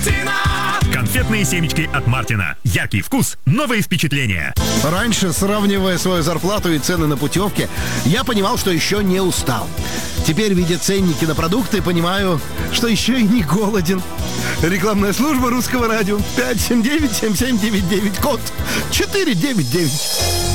Конфетные семечки от Мартина. Яркий вкус, новые впечатления. Раньше, сравнивая свою зарплату и цены на путевки, я понимал, что еще не устал. Теперь, видя ценники на продукты, понимаю, что еще и не голоден. Рекламная служба Русского радио 579-7799, код 499.